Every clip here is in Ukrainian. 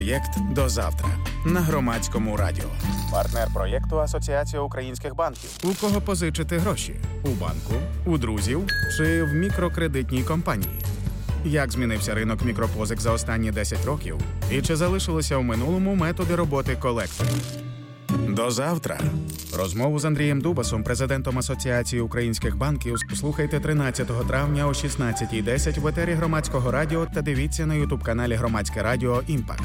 Проєкт «До завтра» на Громадському радіо. Партнер проєкту «Асоціація українських банків». У кого позичити гроші? У банку, у друзів чи в мікрокредитній компанії? Як змінився ринок мікропозик за останні 10 років? І чи залишилися в минулому методи роботи колекторів? До завтра. Розмову з Андрієм Дубасом, президентом Асоціації українських банків, слухайте 13 травня о 16:10 в етері Громадського радіо та дивіться на ютуб-каналі Громадське радіо «Імпакт».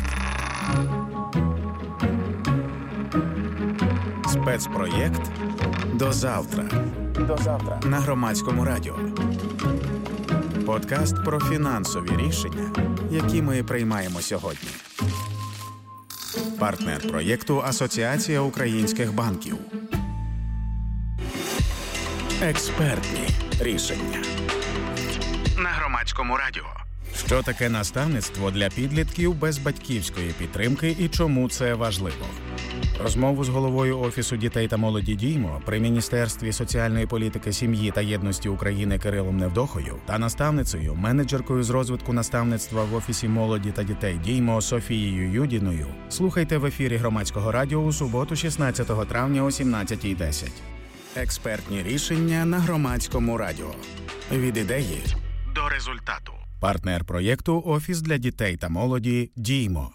Спецпроєкт «До завтра». До завтра на Громадському радіо. Подкаст про фінансові рішення, які ми приймаємо сьогодні. Партнер проєкту «Асоціація українських банків». Експертні рішення. На Громадському радіо. Що таке наставництво для підлітків без батьківської підтримки і чому це важливо? Розмову з головою Офісу дітей та молоді «Діймо» при Міністерстві соціальної політики, сім'ї та єдності України Кирилом Невдохою та наставницею, менеджеркою з розвитку наставництва в Офісі молоді та дітей «Діймо» Софією Юдіною слухайте в ефірі Громадського радіо у суботу 16 травня о 17:10. Експертні рішення на Громадському радіо. Від ідеї до результату. Партнер проєкту Офіс для дітей та молоді «Діймо».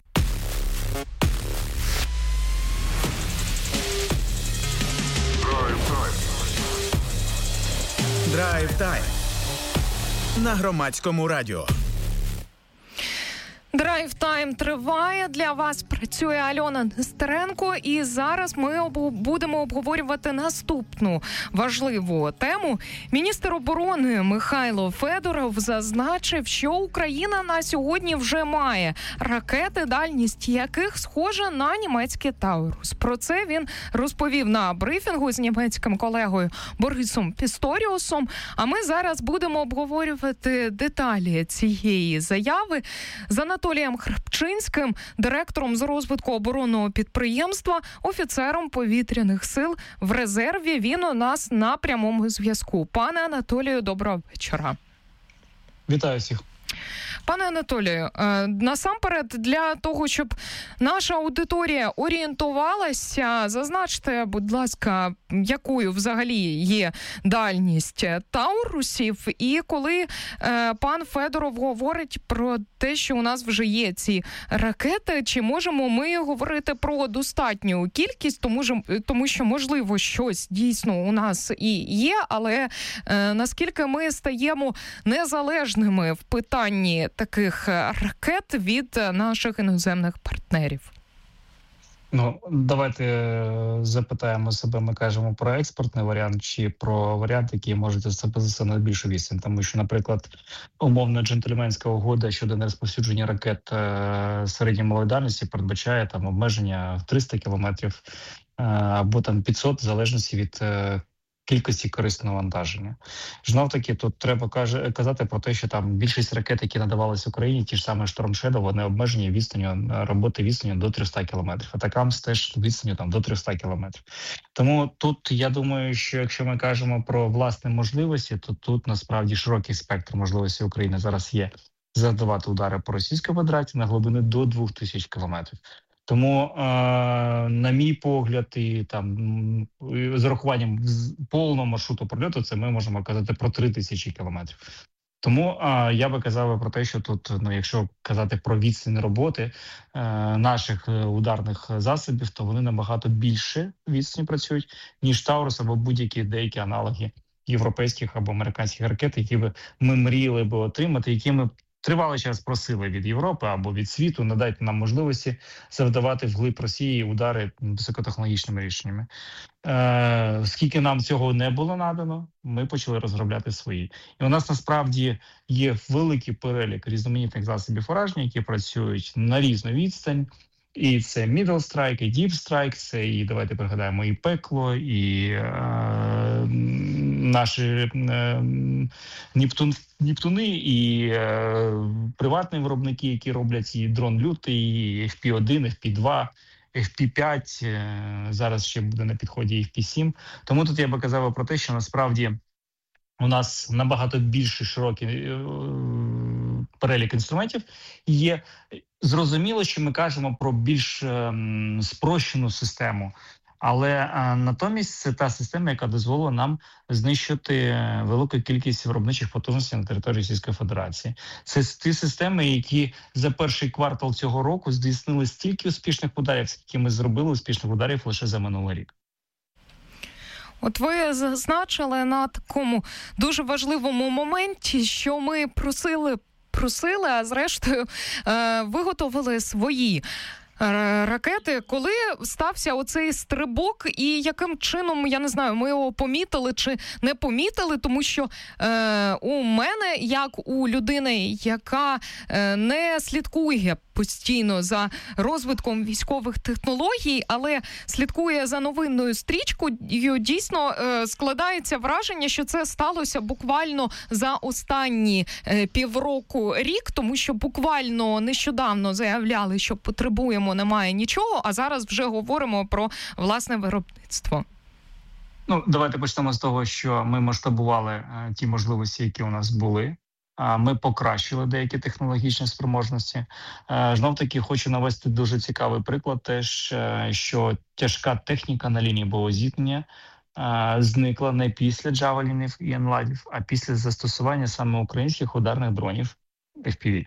Драйв-тайм на Громадському радіо. Драйв-тайм триває. Для вас працює Альона Нестеренко. І зараз ми будемо обговорювати наступну важливу тему. Міністр оборони Михайло Федоров зазначив, що Україна на сьогодні вже має ракети, дальність яких схожа на німецький Таурус. Про це він розповів на брифінгу з німецьким колегою Борисом Пісторіусом. А ми зараз будемо обговорювати деталі цієї заяви з Анатолієм Храпчинським, директором з розвитку оборонного підприємства, офіцером повітряних сил в резерві. Він у нас на прямому зв'язку. Пане Анатолію, доброго вечора. Вітаю всіх. Пане Анатолію, насамперед для того, щоб наша аудиторія орієнтувалася, зазначте, будь ласка, якою взагалі є дальність Таурусів, і коли пан Федоров говорить про те, що у нас вже є ці ракети, чи можемо ми говорити про достатню кількість, тому що, можливо, щось дійсно у нас і є, але наскільки ми стаємо незалежними в питанні таких ракет від наших іноземних партнерів? Давайте запитаємо себе, ми кажемо про експортний варіант чи про варіант, який може за найбільшу відстань. Тому що, наприклад, умовно джентльменська угода щодо нерозповсюдження ракет середньої малої дальності передбачає там обмеження в 300 кілометрів або там 500, в залежності від кількості корисного навантаження. Знов-таки, тут треба казати про те, що там більшість ракет, які надавалися Україні, ті ж саме Storm Shadow, вони обмежені роботи відстанню до 300 кілометрів. Атакамс теж відстаню там до 300 кілометрів. Тому тут, я думаю, що якщо ми кажемо про власні можливості, то тут насправді широкий спектр можливостей України зараз є завдавати удари по Російській Федерації на глибини до 2000 кілометрів. Тому, на мій погляд, і там з урахуванням повного маршруту прольоту, це ми можемо казати про 3000 кілометрів. Тому я би казав про те, що тут, якщо казати про відстань роботи наших ударних засобів, то вони набагато більше відстані працюють, ніж Таурус або будь-які деякі аналоги європейських або американських ракет, які би ми мріяли би отримати, які ми тривалий час просили від Європи або від світу надати нам можливості завдавати вглиб Росії удари високотехнологічними рішеннями. Скільки нам цього не було надано, ми почали розробляти свої. І у нас насправді є великий перелік різноманітних засобів ураження, які працюють на різну відстань. І це Middle Strike, і Deep Strike, це і, давайте пригадаємо, і Пекло, і наші Нептуни, і приватні виробники, які роблять і дрон лютий, і FP1, FP2, FP5, зараз ще буде на підході FP7. Тому тут я би казав про те, що насправді у нас набагато більший широкий перелік інструментів є. Зрозуміло, що ми кажемо про більш спрощену систему, але натомість це та система, яка дозволила нам знищити велику кількість виробничих потужностей на території Російської Федерації. Це ті системи, які за перший квартал цього року здійснили стільки успішних ударів, скільки ми зробили успішних ударів лише за минулий рік. От ви зазначили на такому дуже важливому моменті, що ми просили, а зрештою виготовили свої ракети. Коли стався оцей стрибок і яким чином, я не знаю, ми його помітили чи не помітили, тому що у мене, як у людини, яка не слідкує постійно за розвитком військових технологій, але слідкує за новинною стрічкою, дійсно складається враження, що це сталося буквально за останні півроку-рік, тому що буквально нещодавно заявляли, що потребуємо, немає нічого, а зараз вже говоримо про власне виробництво. Давайте почнемо з того, що ми масштабували ті можливості, які у нас були. Ми покращили деякі технологічні спроможності. Знов-таки хочу навести дуже цікавий приклад теж, що тяжка техніка на лінії бойового зіткнення зникла не після джавелінів і енладів, а після застосування саме українських ударних дронів FPV.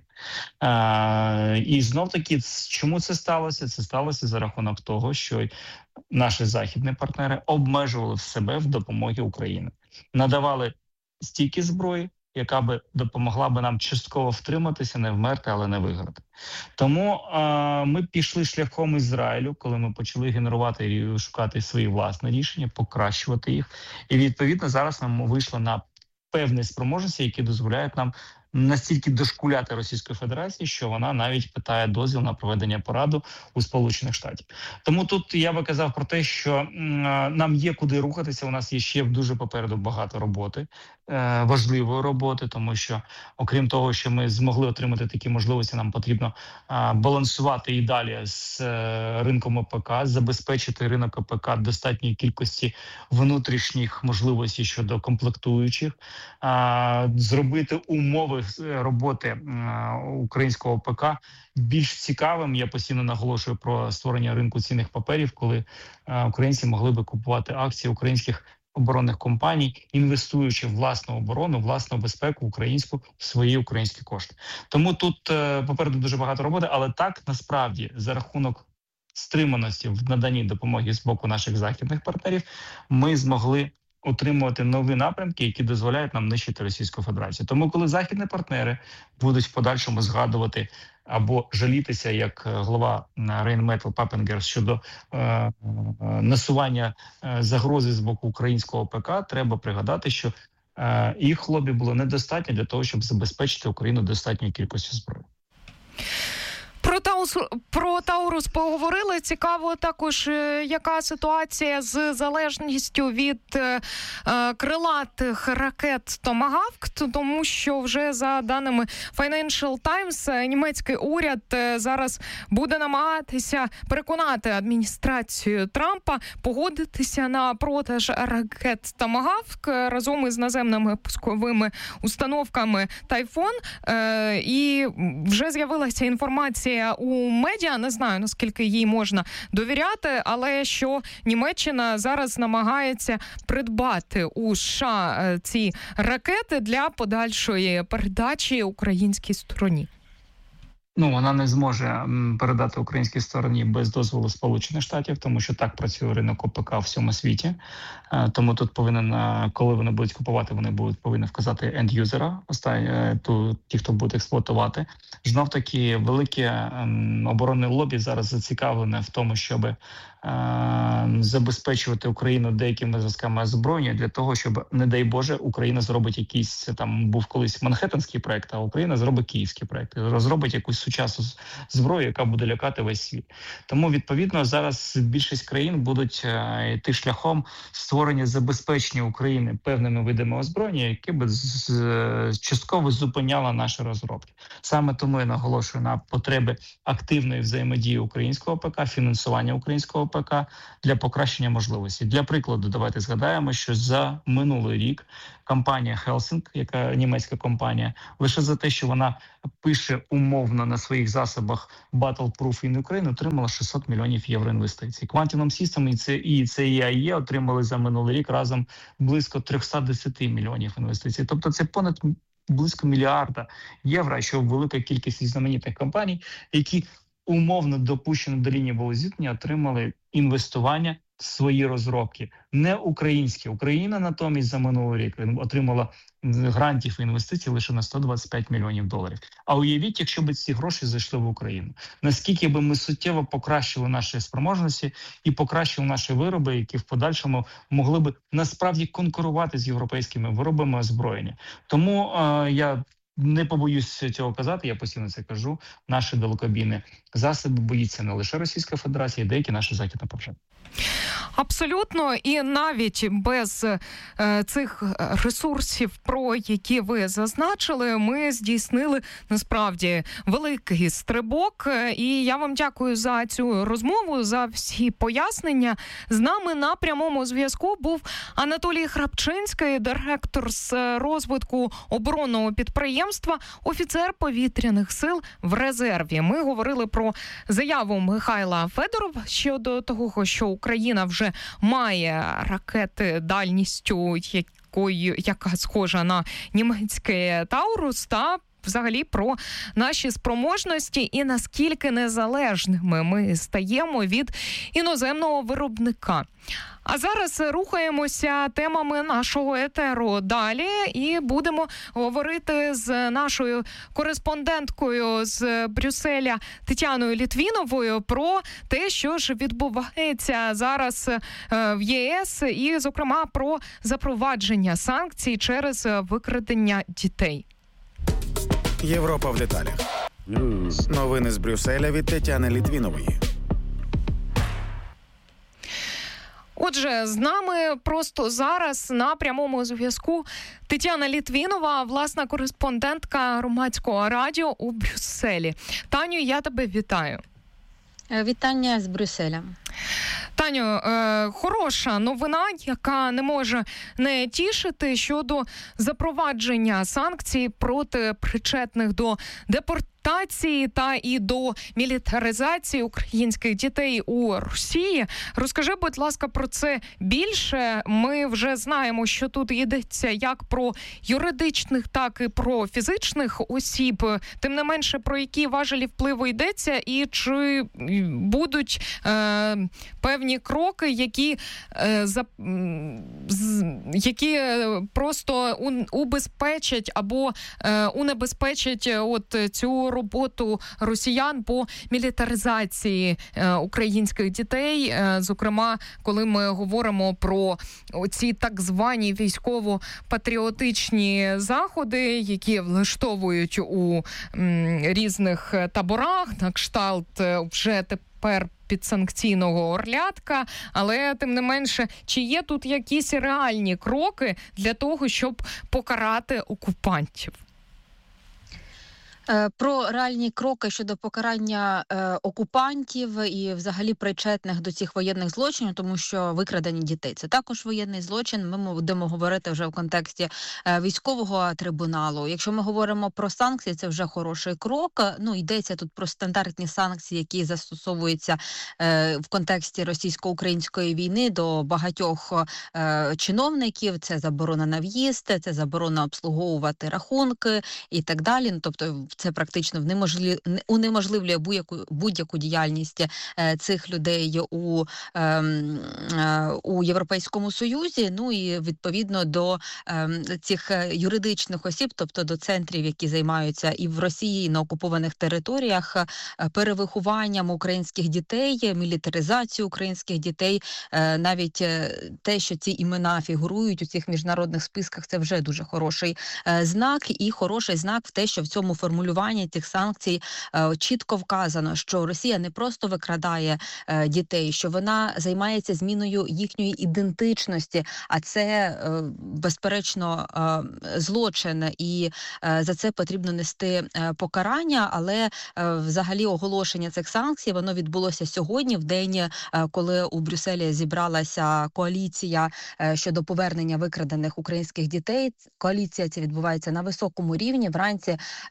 І знов-таки, чому це сталося? Це сталося за рахунок того, що наші західні партнери обмежували себе в допомогі Україні. Надавали стільки зброї, яка би допомогла би нам частково втриматися, не вмерти, але не виграти. Тому ми пішли шляхом Ізраїлю, коли ми почали генерувати і шукати свої власні рішення, покращувати їх. І відповідно зараз ми вийшли на певні спроможності, які дозволяють нам настільки дошкуляти Російської Федерації, що вона навіть питає дозвіл на проведення параду у Сполучених Штатів. Тому тут я би казав про те, що нам є куди рухатися, у нас є ще дуже попереду багато роботи, важливої роботи, тому що, окрім того, що ми змогли отримати такі можливості, нам потрібно балансувати і далі з ринком ОПК, забезпечити ринок ОПК достатньої кількості внутрішніх можливостей щодо комплектуючих, зробити умови роботи українського ОПК більш цікавим. Я постійно наголошую про створення ринку цінних паперів, коли українці могли би купувати акції українських оборонних компаній, інвестуючи в власну оборону, власну безпеку українську, в свої українські кошти. Тому тут попереду дуже багато роботи, але так, насправді, за рахунок стриманості в наданні допомоги з боку наших західних партнерів, ми змогли отримувати нові напрямки, які дозволяють нам нищити Російську Федерацію. Тому, коли західні партнери будуть в подальшому згадувати або жалітися, як голова Rheinmetall Papenger щодо насування загрози з боку українського ОПК, треба пригадати, що їх лобі було недостатньо для того, щоб забезпечити Україну достатньою кількістю зброї. Про Таурус поговорили. Цікаво також, яка ситуація з залежністю від крилатих ракет «Томагавк», тому що вже за даними Financial Times, німецький уряд зараз буде намагатися переконати адміністрацію Трампа погодитися на продаж ракет «Томагавк» разом із наземними пусковими установками «Тайфун». І вже з'явилася інформація у медіа, не знаю, наскільки їй можна довіряти, але що Німеччина зараз намагається придбати у США ці ракети для подальшої передачі українській стороні. Вона не зможе передати українській стороні без дозволу Сполучених Штатів, тому що так працює ринок ОПК в всьому світі. Тому тут коли вони будуть купувати, вони повинні вказати енд-юзера, ті, хто буде експлуатувати. Знов-таки, велике оборонне лобі зараз зацікавлене в тому, щоб забезпечувати Україну деякими зразками озброєння для того, щоб, не дай Боже, Україна зробить якийсь, там був колись Манхеттенський проект, а Україна зробить київський проект, розробить якусь сучасну зброю, яка буде лякати весь світ. Тому, відповідно, зараз більшість країн будуть йти шляхом створення забезпечення України певними видами озброєння, які б частково зупиняло наші розробки. Саме тому я наголошую на потреби активної взаємодії українського ОПК, фінансування українського ОПК для покращення можливостей. Для прикладу, давайте згадаємо, що за минулий рік компанія Helsing, яка німецька компанія, лише за те, що вона пише умовно на своїх засобах Battleproof in Ukraine отримала 600 мільйонів євро інвестицій. Quantum System і CEIE отримали за минулий рік разом близько 310 мільйонів інвестицій. Тобто це понад близько мільярда євро, що велика кількість знаменитих компаній, які умовно допущені до лінії волозіткнення, отримали інвестування в свої розробки. Не українські. Україна натомість за минулий рік отримала грантів і інвестицій лише на 125 мільйонів доларів. А уявіть, якщо б ці гроші зайшли в Україну. Наскільки би ми суттєво покращили наші спроможності і покращили наші вироби, які в подальшому могли би насправді конкурувати з європейськими виробами озброєння. Тому я не побоюсь цього казати, я постійно це кажу. Наші далекобійні засоби боїться не лише Російська Федерація, а й деякі наші західні партнери. Абсолютно, і навіть без цих ресурсів, про які ви зазначили, ми здійснили насправді великий стрибок. І я вам дякую за цю розмову, за всі пояснення. З нами на прямому зв'язку був Анатолій Храпчинський, директор з розвитку оборонного підприємства, офіцер повітряних сил в резерві. Ми говорили про заяву Михайла Федорова щодо того, що Україна вже має ракети дальністю, яка схожа на німецький Таурус, та взагалі про наші спроможності і наскільки незалежними ми стаємо від іноземного виробника. А зараз рухаємося темами нашого етеру далі і будемо говорити з нашою кореспонденткою з Брюсселя Тетяною Літвіновою про те, що ж відбувається зараз в ЄС і, зокрема, про запровадження санкцій через викрадення дітей. Європа в деталях. Новини з Брюсселя від Тетяни Літвінової. Отже, з нами просто зараз на прямому зв'язку Тетяна Літвінова, власна кореспондентка Громадського радіо у Брюсселі. Таню, я тебе вітаю. Вітання з Брюсселя. Таню, хороша новина, яка не може не тішити щодо запровадження санкцій проти причетних до депортації та і до мілітаризації українських дітей у Росії. Розкажи, будь ласка, про це більше. Ми вже знаємо, що тут йдеться як про юридичних, так і про фізичних осіб. Тим не менше, про які важелі впливу йдеться і чи будуть певні кроки, які просто убезпечать або унебезпечать цю роботу росіян по мілітаризації українських дітей. Зокрема, коли ми говоримо про ці так звані військово-патріотичні заходи, які влаштовують у різних таборах, на кшталт вже тепер підсанкційного Орлятка, але тим не менше, чи є тут якісь реальні кроки для того, щоб покарати окупантів? Про реальні кроки щодо покарання окупантів і взагалі причетних до цих воєнних злочинів, тому що викрадені дітей – це також воєнний злочин. Ми будемо говорити вже в контексті військового трибуналу. Якщо ми говоримо про санкції, це вже хороший крок. Йдеться тут про стандартні санкції, які застосовуються в контексті російсько-української війни до багатьох чиновників. Це заборона на в'їзд, це заборона обслуговувати рахунки і так далі. Тобто це практично унеможливлює будь-яку діяльність цих людей у Європейському Союзі. І відповідно до цих юридичних осіб, тобто до центрів, які займаються і в Росії, і на окупованих територіях перевихованням українських дітей, мілітаризацією українських дітей, навіть те, що ці імена фігурують у цих міжнародних списках, це вже дуже хороший знак, і хороший знак в те, що в цьому формулюванні цих санкцій чітко вказано, що Росія не просто викрадає дітей, що вона займається зміною їхньої ідентичності, а це, безперечно, злочин, і за це потрібно нести покарання, але взагалі оголошення цих санкцій, воно відбулося сьогодні, в день, коли у Брюсселі зібралася коаліція щодо повернення викрадених українських дітей. Коаліція ця відбувається на високому рівні. Вранці взагалі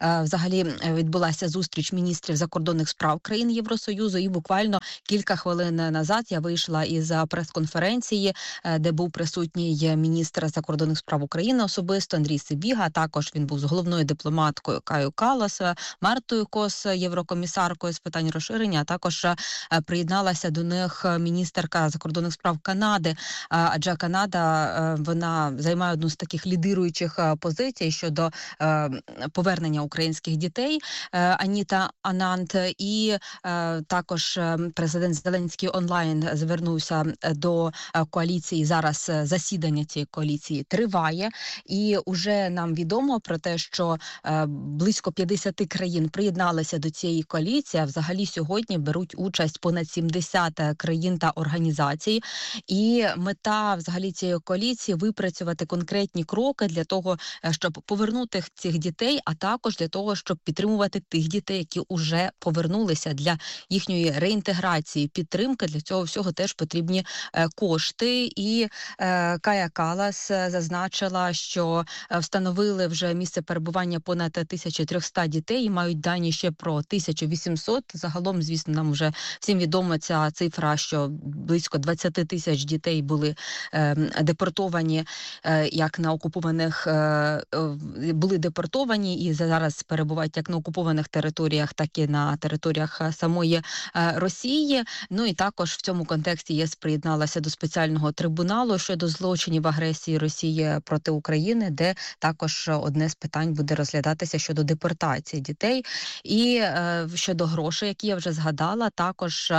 взагалі відбулася зустріч міністрів закордонних справ країн Євросоюзу, і буквально кілька хвилин назад я вийшла із прес-конференції, де був присутній міністр закордонних справ України особисто Андрій Сибіга. Також він був з головною дипломаткою Каю Каллас, Мартою Кос, єврокомісаркою з питань розширення, а також приєдналася до них міністерка закордонних справ Канади, адже Канада, вона займає одну з таких лідируючих позицій щодо повернення українських дітей, Аніта Анант. І також президент Зеленський онлайн звернувся до коаліції. Зараз засідання цієї коаліції триває, і уже нам відомо про те, що близько 50 країн приєдналися до цієї коаліції, а взагалі сьогодні беруть участь понад 70 країн та організацій. І мета взагалі цієї коаліції – випрацювати конкретні кроки для того, щоб повернути цих дітей, а також для того, щоб підтримувати тих дітей, які вже повернулися, для їхньої реінтеграції, підтримки. Для цього всього теж потрібні кошти. І Кая Каллас зазначила, що встановили вже місце перебування понад 1300 дітей і мають дані ще про 1800. Загалом, звісно, нам вже всім відома ця цифра, що близько 20 тисяч дітей були депортовані, як на окупованих, були депортовані і зараз перебувають як на окупованих територіях, так і на територіях самої Росії. Ну і також в цьому контексті ЄС приєдналася до спеціального трибуналу щодо злочинів агресії Росії проти України, де також одне з питань буде розглядатися щодо депортації дітей. І щодо грошей, які я вже згадала, також,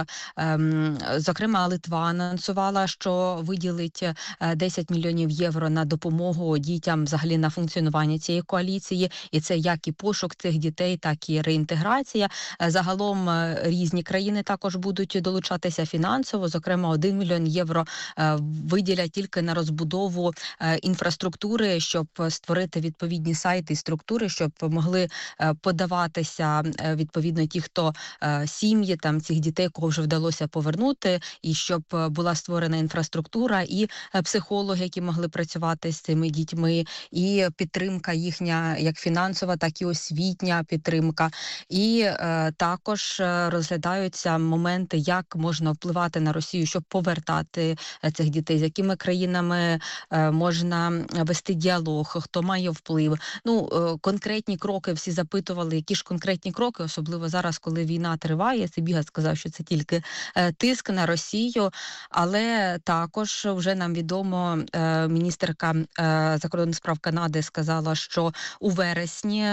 зокрема, Литва анонсувала, що виділить 10 мільйонів євро на допомогу дітям взагалі на функціонування цієї коаліції. І це як і пошук цих дітей, так і реінтеграція. Загалом різні країни також будуть долучатися фінансово. Зокрема, 1 мільйон євро виділять тільки на розбудову інфраструктури, щоб створити відповідні сайти і структури, щоб могли подаватися відповідно ті, хто сім'ї там цих дітей, кого вже вдалося повернути, і щоб була створена інфраструктура і психологи, які могли працювати з цими дітьми, і підтримка їхня, як фінансова, так і освітня підтримка. І також розглядаються моменти, як можна впливати на Росію, щоб повертати цих дітей, з якими країнами можна вести діалог, хто має вплив. Ну, конкретні кроки всі запитували, які ж конкретні кроки, особливо зараз, коли війна триває. Сибіга сказав, що це тільки тиск на Росію, але також вже нам відомо, міністерка закордонних справ Канади сказала, що у вересні,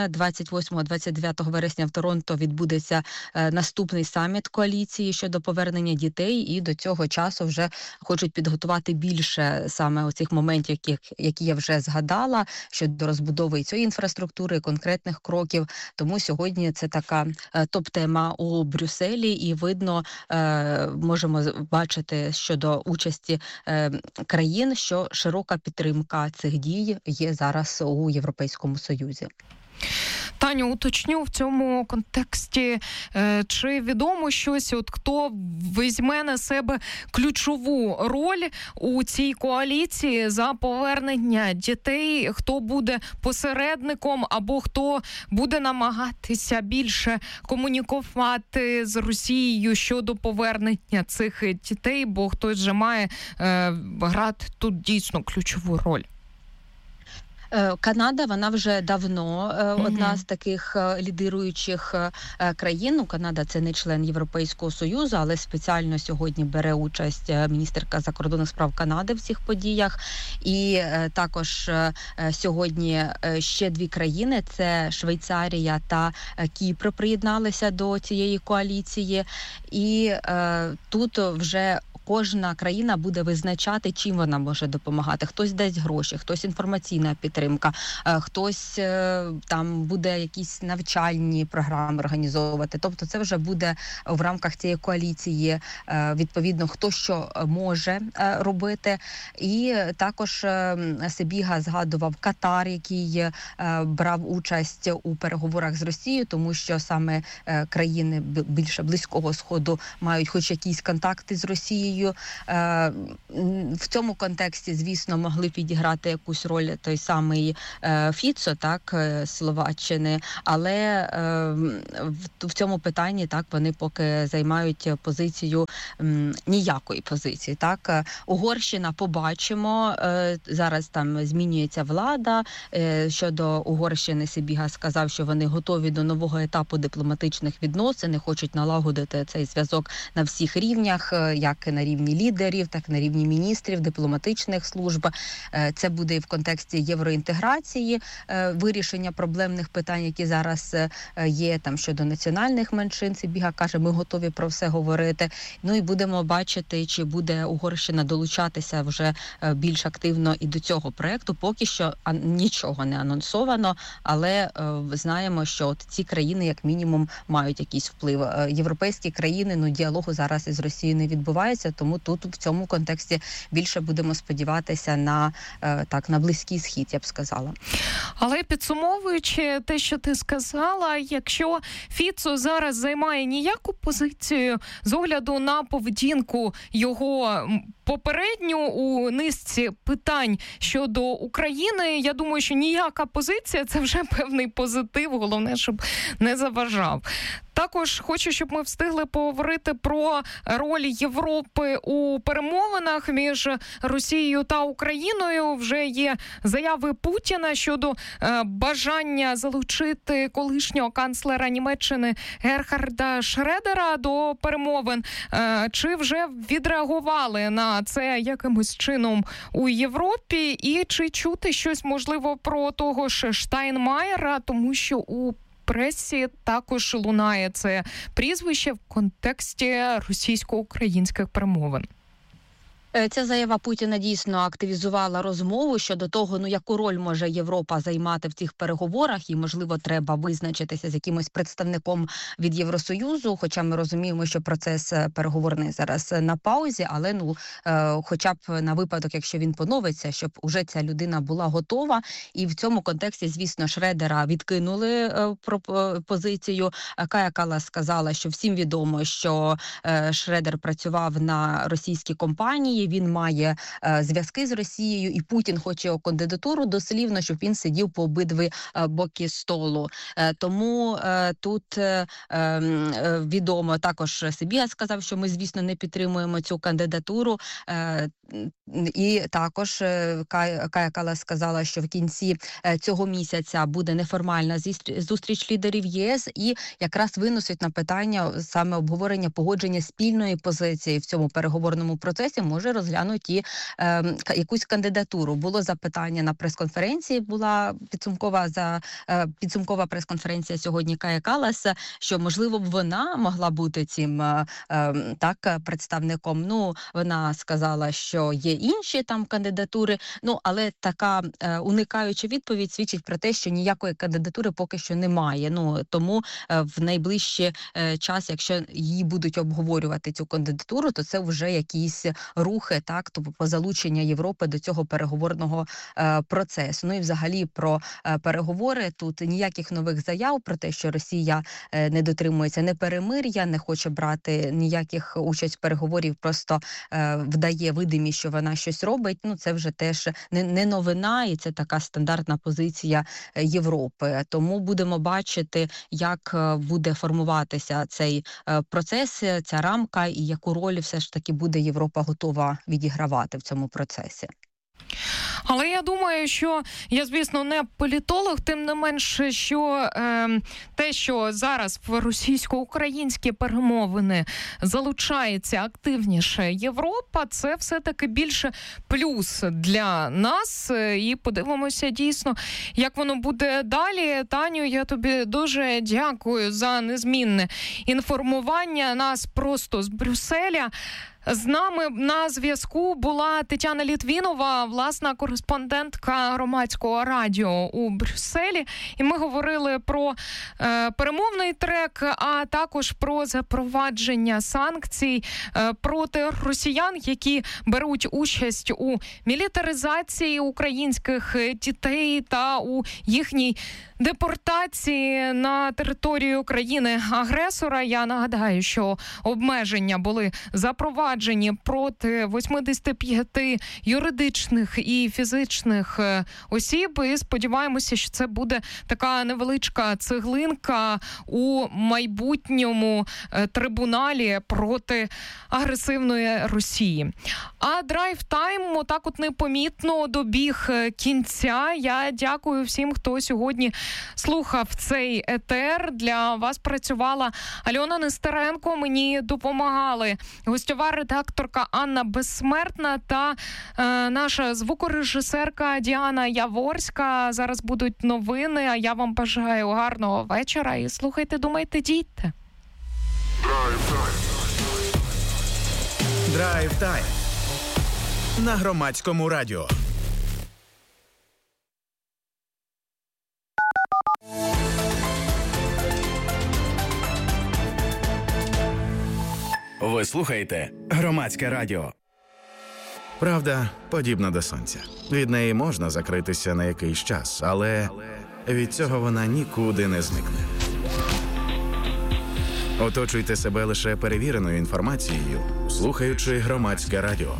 28-29 вересня в Торонто відбудеться наступний саміт коаліції щодо повернення дітей, і до цього часу вже хочуть підготувати більше саме оцих моментів, які я вже згадала, щодо розбудови цієї інфраструктури, конкретних кроків. Тому сьогодні це така топ-тема у Брюсселі, і видно, можемо бачити щодо участі країн, що широка підтримка цих дій є зараз у Європейському Союзі. Таню, уточню в цьому контексті, чи відомо щось, от хто візьме на себе ключову роль у цій коаліції за повернення дітей, хто буде посередником або хто буде намагатися більше комунікувати з Росією щодо повернення цих дітей, бо хтось же має грати тут дійсно ключову роль? Канада, вона вже давно одна з таких лідируючих країн. Канада – це не член Європейського Союзу, але спеціально сьогодні бере участь міністерка закордонних справ Канади в цих подіях. І також сьогодні ще 2 країни – це Швейцарія та Кіпр приєдналися до цієї коаліції. І тут вже кожна країна буде визначати, чим вона може допомагати. Хтось дасть гроші, хтось інформаційна підтримка, хтось там буде якісь навчальні програми організовувати. Тобто це вже буде в рамках цієї коаліції, відповідно, хто що може робити. І також Сибіга згадував Катар, який брав участь у переговорах з Росією, тому що саме країни більше Близького Сходу мають хоч якісь контакти з Росією. Росією. В цьому контексті, звісно, могли підіграти якусь роль той самий Фіцо, так, Словаччини, але в цьому питанні, так, вони поки займають позицію ніякої позиції, так. Угорщина, побачимо, зараз там змінюється влада. Щодо Угорщини Сибіга сказав, що вони готові до нового етапу дипломатичних відносин, хочуть налагодити цей зв'язок на всіх рівнях, як на рівні лідерів, так і на рівні міністрів, дипломатичних служб. Це буде і в контексті євроінтеграції, вирішення проблемних питань, які зараз є там щодо національних меншин. Сибіга каже, ми готові про все говорити. Ну і будемо бачити, чи буде Угорщина долучатися вже більш активно і до цього проекту. Поки що нічого не анонсовано, але знаємо, що от ці країни як мінімум мають якийсь вплив. Європейські країни, діалогу зараз із Росією не відбувається, тому тут в цьому контексті більше будемо сподіватися на Близький Схід, я б сказала. Але підсумовуючи те, що ти сказала, якщо Фіцо зараз займає ніяку позицію з огляду на поведінку його попередню у низці питань щодо України, я думаю, що ніяка позиція – це вже певний позитив, головне, щоб не заважав. Також хочу, щоб ми встигли поговорити про роль Європи у перемовинах між Росією та Україною. Вже є заяви Путіна щодо бажання залучити колишнього канцлера Німеччини Герхарда Шредера до перемовин. Чи вже відреагували на це якимось чином у Європі? І чи чути щось, можливо, про того ж Штайнмаєра, тому що у пресі також лунає це прізвище в контексті російсько-українських перемовин? Ця заява Путіна дійсно активізувала розмову щодо того, яку роль може Європа займати в цих переговорах, і, можливо, треба визначитися з якимось представником від Євросоюзу, хоча ми розуміємо, що процес переговорний зараз на паузі, але, хоча б на випадок, якщо він поновиться, щоб уже ця людина була готова. І в цьому контексті, звісно, Шредера відкинули пропозицію. Кая Каллас сказала, що всім відомо, що Шредер працював на російській компанії, він має зв'язки з Росією, і Путін хоче його кандидатуру дослівно, щоб він сидів по обидві боки столу. Тому тут відомо, також Сибіга сказав, що ми, звісно, не підтримуємо цю кандидатуру. І також Кая Каллас сказала, що в кінці цього місяця буде неформальна зустріч лідерів ЄС, і якраз виносить на питання саме обговорення погодження спільної позиції в цьому переговорному процесі, може розглянути і якусь кандидатуру. Було запитання на прес-конференції, була підсумкова прес-конференція сьогодні Кая Каллас, що, можливо, б вона могла бути цим представником. Вона сказала, що є інші там кандидатури, але така уникаюча відповідь свідчить про те, що ніякої кандидатури поки що немає. Тому в найближчий час, якщо її будуть обговорювати цю кандидатуру, то це вже якісь рухи, тобто по залучення Європи до цього переговорного процесу. І взагалі про переговори тут ніяких нових заяв про те, що Росія не дотримується не перемир'я, не хоче брати ніяких участь в переговорів, просто вдає видимість, що вона щось робить. Це вже теж не новина, і це така стандартна позиція Європи. Тому будемо бачити, як буде формуватися цей процес, ця рамка, і яку роль все ж таки буде Європа готова відігравати в цьому процесі. Але я думаю, що я, звісно, не політолог, тим не менше, що те, що зараз в російсько-українські перемовини залучається активніше Європа, це все-таки більше плюс для нас. І подивимося дійсно, як воно буде далі. Таню, я тобі дуже дякую за незмінне інформування нас просто з Брюсселя. З нами на зв'язку була Тетяна Літвінова, власна кореспондентка Громадського радіо у Брюсселі. І ми говорили про перемовний трек, а також про запровадження санкцій проти росіян, які беруть участь у мілітаризації українських дітей та у їхній депортації на територію країни-агресора. Я нагадаю, що обмеження були запроваджені проваджені проти 85 юридичних і фізичних осіб. І сподіваємося, що це буде така невеличка цеглинка у майбутньому трибуналі проти агресивної Росії. А драйв-тайм отак от непомітно добіг кінця. Я дякую всім, хто сьогодні слухав цей етер. Для вас працювала Альона Нестеренко. Мені допомагали гостьова редакторка Анна Безсмертна та наша звукорежисерка Діана Яворська. Зараз будуть новини, а я вам бажаю гарного вечора і слухайте, думайте, дійте. Драйв-тайм на Громадському радіо. Ви слухаєте Громадське радіо. Правда подібна до сонця. Від неї можна закритися на якийсь час, але від цього вона нікуди не зникне. Оточуйте себе лише перевіреною інформацією, слухаючи Громадське радіо.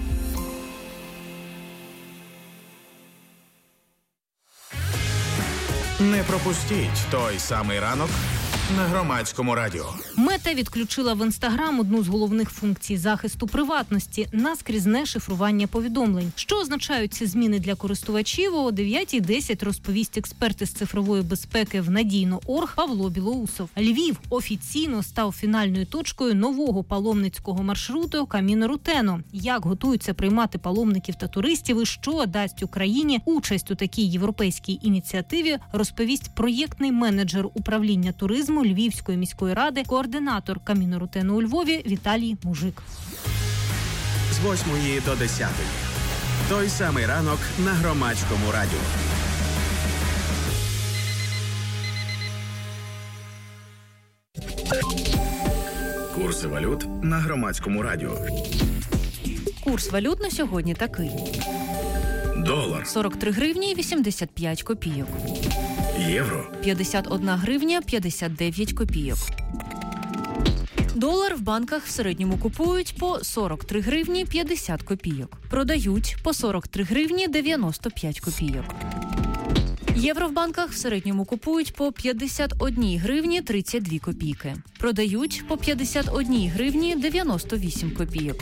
Не пропустіть той самий ранок на Громадському радіо. Мета відключила в Інстаграм одну з головних функцій захисту приватності – наскрізне шифрування повідомлень. Що означають ці зміни для користувачів, о 9:10 розповість експерт із цифрової безпеки в Надійно.орг Павло Білоусов. Львів офіційно став фінальною точкою нового паломницького маршруту Каміно-Рутено. Як готуються приймати паломників та туристів і що дасть Україні участь у такій європейській ініціативі, розповість проєктний менеджер управління туризму Львівської міської ради, координатор Каміно-Рутено у Львові Віталій Мужик. З 8 до 10. Той самий ранок на Громадському радіо. Курси валют на Громадському радіо. Курс валют на сьогодні такий. Долар 43 гривні 85 копійок. Євро 51 гривня 59 копійок. Долар в банках в середньому купують по 43 гривні 50 копійок. Продають по 43 гривні 95 копійок. Євро в банках в середньому купують по 51 гривні 32 копійки. Продають по 51 гривні 98 копійок.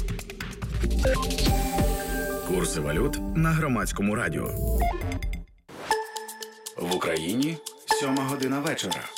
Курси валют на Громадському радіо. В Україні 7 година вечора.